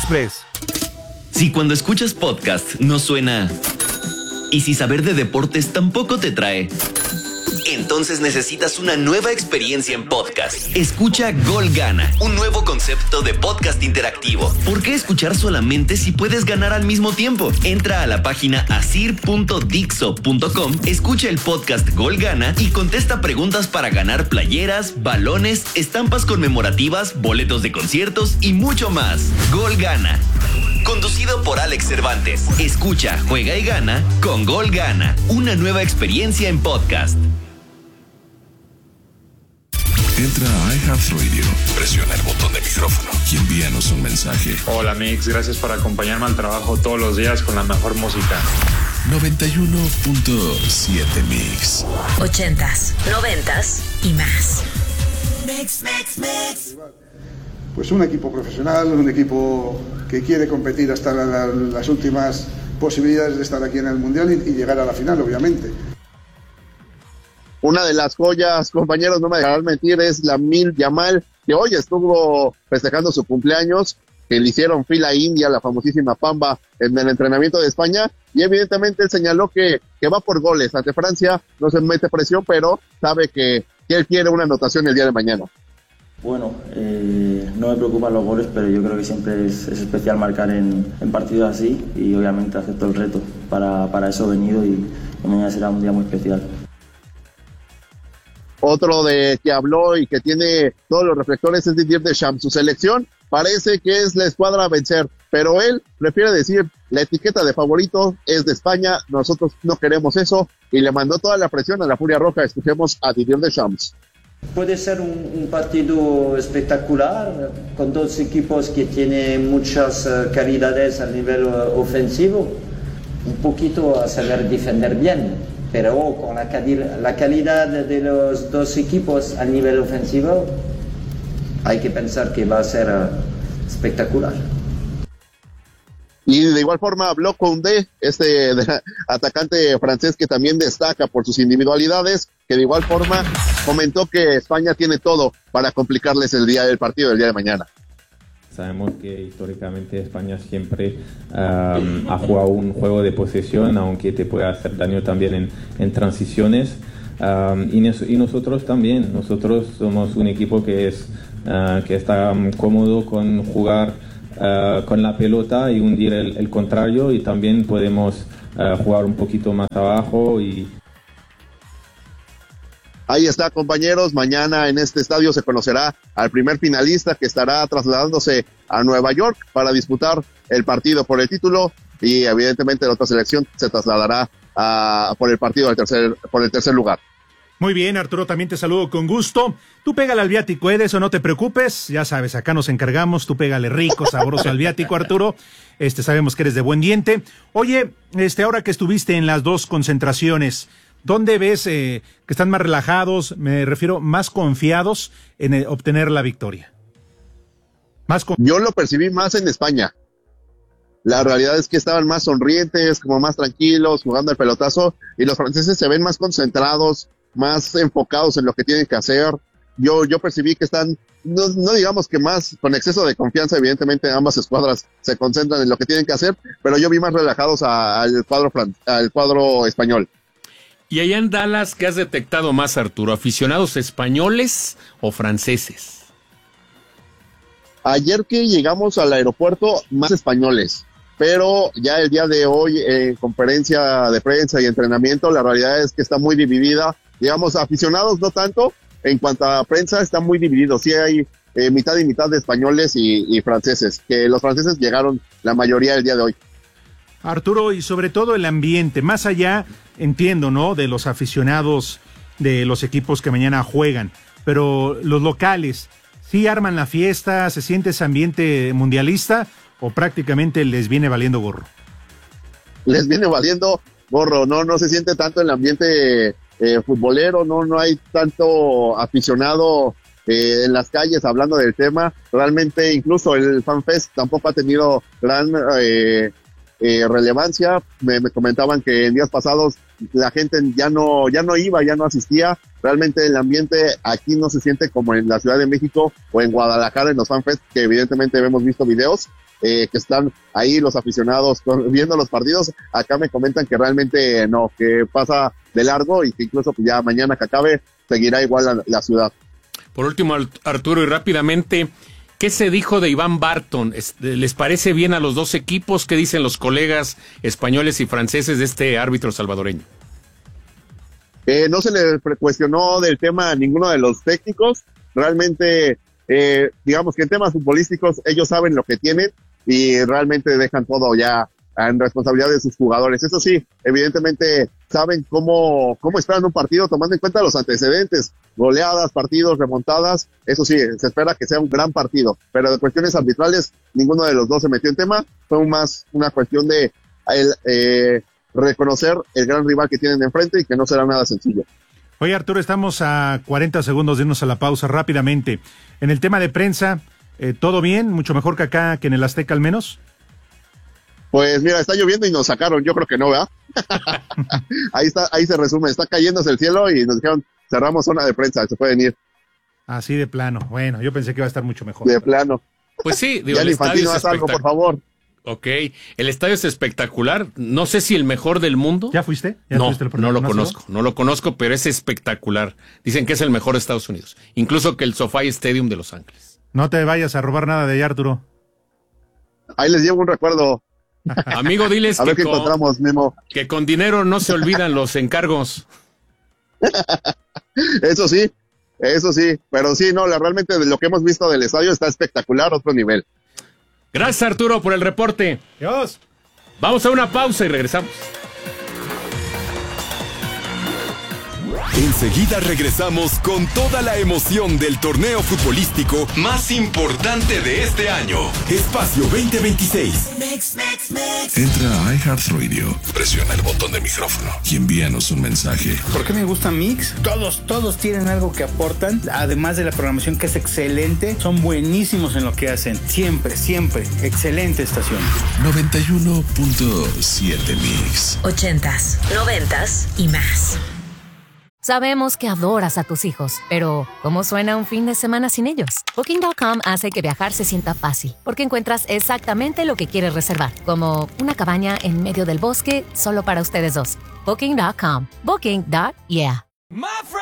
Express. Si cuando escuchas podcast no suena, y si saber de deportes tampoco te trae, entonces necesitas una nueva experiencia en podcast. Escucha Gol Gana, un nuevo concepto de podcast interactivo. ¿Por qué escuchar solamente si puedes ganar al mismo tiempo? Entra a la página asir.dixo.com, escucha el podcast Gol Gana y contesta preguntas para ganar playeras, balones, estampas conmemorativas, boletos de conciertos y mucho más. Gol Gana. Conducido por Alex Cervantes. Escucha, juega y gana con Gol Gana. Una nueva experiencia en podcast. Entra a iHeartRadio, presiona el botón de micrófono y envíanos un mensaje. Hola Mix, gracias por acompañarme al trabajo todos los días con la mejor música. 91.7 Mix. 80s, 90s y más. Mix. Pues un equipo profesional, un equipo que quiere competir hasta las últimas posibilidades de estar aquí en el Mundial y llegar a la final, obviamente. Una de las joyas, compañeros, no me dejarán mentir, es Lamine Yamal, que hoy estuvo festejando su cumpleaños, que le hicieron fila india, la famosísima Pamba, en el entrenamiento de España, y evidentemente él señaló que va por goles. Ante Francia no se mete presión, pero sabe que él quiere una anotación el día de mañana. Bueno, no me preocupan los goles, pero yo creo que siempre es especial marcar en partidos así, y obviamente acepto el reto. Para eso he venido y mañana será un día muy especial. Otro de que habló y que tiene todos los reflectores es Didier Deschamps. Su selección parece que es la escuadra a vencer, pero él prefiere decir, la etiqueta de favorito es de España, nosotros no queremos eso, y le mandó toda la presión a la Furia Roja. Escuchemos a Didier Deschamps. Puede ser un partido espectacular, con dos equipos que tienen muchas calidades a nivel ofensivo, un poquito a saber defender bien, pero con la calidad de los dos equipos a nivel ofensivo, hay que pensar que va a ser espectacular. Y de igual forma habló Koundé, atacante francés que también destaca por sus individualidades, que de igual forma comentó que España tiene todo para complicarles el partido del día de mañana. Sabemos que históricamente España siempre ha jugado un juego de posesión, aunque te puede hacer daño también en transiciones. Y nosotros también. Nosotros somos un equipo que está cómodo con jugar con la pelota y hundir el contrario, y también podemos jugar un poquito más abajo. Ahí está, compañeros, mañana en este estadio se conocerá al primer finalista, que estará trasladándose a Nueva York para disputar el partido por el título, y evidentemente la otra selección se trasladará por el partido por el tercer lugar. Muy bien, Arturo, también te saludo con gusto. Tú pégale al viático, de eso no te preocupes. Ya sabes, acá nos encargamos. Tú pégale rico, sabroso al viático, Arturo. Sabemos que eres de buen diente. Oye, ahora que estuviste en las dos concentraciones, ¿dónde ves que están más relajados, me refiero, más confiados en obtener la victoria? Yo lo percibí más en España. La realidad es que estaban más sonrientes, como más tranquilos, jugando el pelotazo, y los franceses se ven más concentrados, más enfocados en lo que tienen que hacer. Yo percibí que están, no digamos que más, con exceso de confianza. Evidentemente ambas escuadras se concentran en lo que tienen que hacer, pero yo vi más relajados al cuadro español. Y allá en Dallas, ¿qué has detectado más, Arturo? ¿Aficionados españoles o franceses? Ayer que llegamos al aeropuerto, más españoles, pero ya el día de hoy, en conferencia de prensa y entrenamiento, la realidad es que está muy dividida. Digamos, aficionados no tanto, en cuanto a prensa está muy dividido. Sí hay mitad y mitad de españoles y franceses, que los franceses llegaron la mayoría el día de hoy. Arturo, y sobre todo el ambiente, más allá, entiendo, ¿no?, de los aficionados de los equipos que mañana juegan, pero los locales, ¿sí arman la fiesta? ¿Se siente ese ambiente mundialista o prácticamente les viene valiendo gorro? Les viene valiendo gorro, no se siente tanto el ambiente futbolero, no hay tanto aficionado en las calles hablando del tema. Realmente incluso el FanFest tampoco ha tenido gran relevancia. Me comentaban que en días pasados la gente ya no iba, ya no asistía. Realmente el ambiente aquí no se siente como en la Ciudad de México o en Guadalajara en los FanFest, que evidentemente hemos visto videos que están ahí los aficionados viendo los partidos. Acá me comentan que realmente no, que pasa de largo y que incluso ya mañana que acabe seguirá igual la ciudad. Por último, Arturo, y rápidamente, ¿qué se dijo de Iván Barton? ¿Les parece bien a los dos equipos? ¿Qué dicen los colegas españoles y franceses de este árbitro salvadoreño? No se le cuestionó del tema a ninguno de los técnicos. Realmente, digamos que en temas futbolísticos ellos saben lo que tienen y realmente dejan todo ya en responsabilidad de sus jugadores. Eso sí, evidentemente saben cómo esperan un partido tomando en cuenta los antecedentes, goleadas, partidos, remontadas. Eso sí, se espera que sea un gran partido, pero de cuestiones arbitrales ninguno de los dos se metió en tema. Fue más una cuestión de reconocer el gran rival que tienen enfrente y que no será nada sencillo. Oye, Arturo, estamos a 40 segundos de irnos a la pausa rápidamente. En el tema de prensa, ¿todo bien? ¿Mucho mejor que acá, que en el Azteca al menos? Pues mira, está lloviendo y nos sacaron, yo creo que no, ¿verdad? Ahí se resume, está cayéndose el cielo y nos dijeron, cerramos zona de prensa, se pueden ir. Así de plano, bueno, yo pensé que iba a estar mucho mejor. De plano. Pues sí, digo, ya el Infantino haz algo, por favor. Ok, el estadio es espectacular, no sé si el mejor del mundo. ¿Ya fuiste? No lo conozco, pero es espectacular. Dicen que es el mejor de Estados Unidos, incluso que el SoFi Stadium de Los Ángeles. No te vayas a robar nada de allá, Arturo. Ahí les llevo un recuerdo. Amigo, diles a ver qué encontramos, Memo. Que con dinero no se olvidan los encargos. Eso sí, pero sí, no, realmente lo que hemos visto del estadio está espectacular, otro nivel. Gracias, Arturo, por el reporte. Dios. Vamos a una pausa y regresamos. Enseguida regresamos con toda la emoción del torneo futbolístico más importante de este año. Espacio 2026. Entra a iHeartRadio, presiona el botón de micrófono y envíanos un mensaje. ¿Por qué me gusta Mix? Todos tienen algo que aportan, además de la programación que es excelente, son buenísimos en lo que hacen. Siempre, excelente estación. 91.7 Mix. 80s, 90s y más. Sabemos que adoras a tus hijos, pero ¿cómo suena un fin de semana sin ellos? Booking.com hace que viajar se sienta fácil, porque encuentras exactamente lo que quieres reservar, como una cabaña en medio del bosque solo para ustedes dos. Booking.com. Booking.yeah.